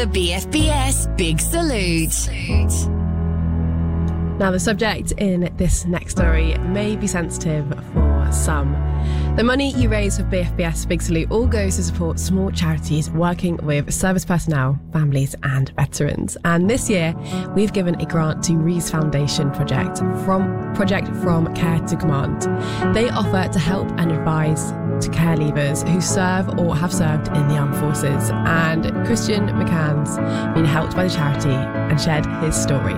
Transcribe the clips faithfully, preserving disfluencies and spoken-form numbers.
The B F B S Big Salute. Now, the subject in this next story may be sensitive for some. The money you raise for B F B S Big Salute all goes to support small charities working with service personnel, families and veterans. And this year, we've given a grant to Rees Foundation project from Project From Care to Command. They offer to help and advise to care leavers who serve or have served in the armed forces. And Christian McCann's been helped by the charity and shared his story.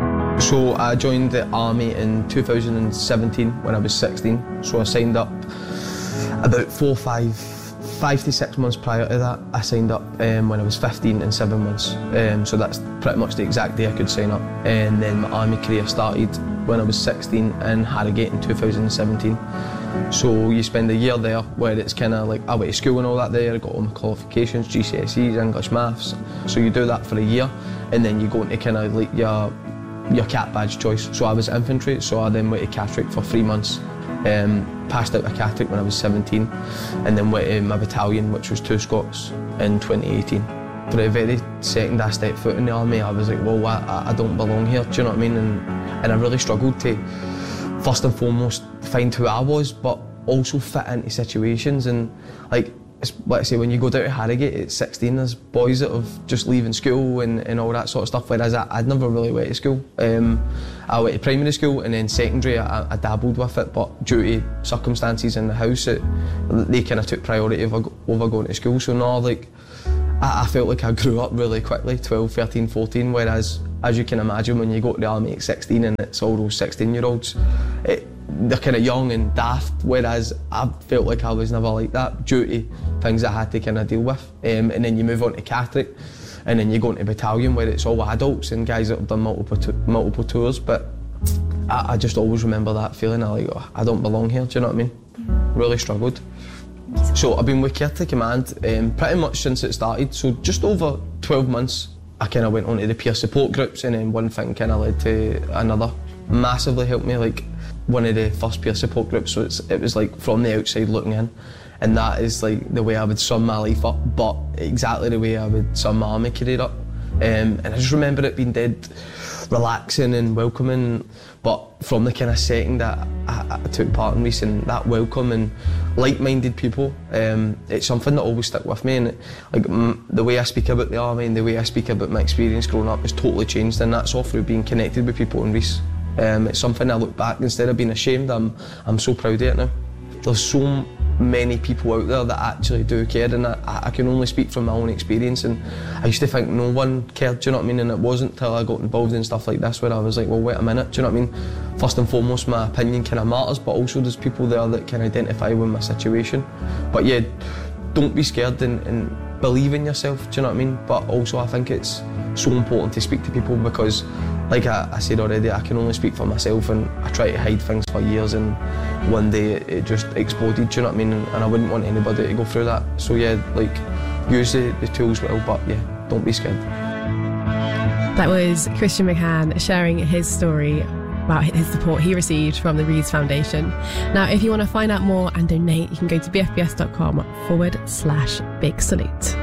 So I joined the army in two thousand seventeen when I was sixteen. So I signed up about four, five, five to six months prior to that. I signed up um, when I was fifteen and seven months. Um, so that's pretty much the exact day I could sign up. And then my army career started when I was sixteen in Harrogate in two thousand seventeen. So you spend a year there where it's kind of like, I went to school and all that there, I got all my qualifications, G C S Es, English, Maths. So you do that for a year and then you go into kind of like your your cat badge choice. So I was infantry, so I then went to Catterick for three months. Um, passed out of Catterick when I was seventeen and then went to my battalion, which was two Scots, in twenty eighteen. For the very second I stepped foot in the army, I was like, well, I, I don't belong here, do you know what I mean? And, and I really struggled to, first and foremost, find who I was, but also fit into situations. And like, it's, like I say, when you go down to Harrogate at sixteen, there's boys that have just leaving school and, and all that sort of stuff, whereas I, I'd never really went to school. Um, I went to primary school and then secondary, I, I dabbled with it, but due to circumstances in the house, it, they kind of took priority over, over going to school. So now, like, I, I felt like I grew up really quickly, twelve, thirteen, fourteen, whereas, as you can imagine, when you go to the army at sixteen and it's all those sixteen-year-olds, it, they're kind of young and daft, whereas I felt like I was never like that due to things I had to kind of deal with. Um, and then you move on to Catterick, and then you go into battalion where it's all adults and guys that have done multiple t- multiple tours. But I, I just always remember that feeling of like, oh, I don't belong here. Do you know what I mean? Really struggled. So I've been with Care to Command um, pretty much since it started. So just over twelve months, I kind of went on to the peer support groups, and then one thing kind of led to another. Massively helped me, like one of the first peer support groups, so it's, it was like from the outside looking in, and that is like the way I would sum my life up, but exactly the way I would sum my army career up. Um, and I just remember it being dead relaxing and welcoming, but from the kind of setting that I, I took part in Rees, and that welcome and like-minded people, um, it's something that always stuck with me. And it, like m- the way I speak about the army and the way I speak about my experience growing up has totally changed, and that's all through being connected with people in Rees. Um, it's something I look back, instead of being ashamed, I'm, I'm so proud of it now. There's so many people out there that actually do care, and I, I can only speak from my own experience. And I used to think no one cared, do you know what I mean? And it wasn't until I got involved in stuff like this where I was like, well, wait a minute, do you know what I mean? First and foremost, my opinion kind of matters, but also there's people there that can identify with my situation. But yeah, don't be scared and, and believe in yourself, do you know what I mean? But also I think it's so important to speak to people, because like I, I said already, I can only speak for myself, and I try to hide things for years, and one day it, it just exploded, do you know what I mean? And, and I wouldn't want anybody to go through that. So yeah, like, use the, the tools well, but yeah, don't be scared. That was Christian McCann sharing his story about his support he received from the Rees Foundation. Now, if you want to find out more and donate, you can go to bfbs.com forward slash big salute.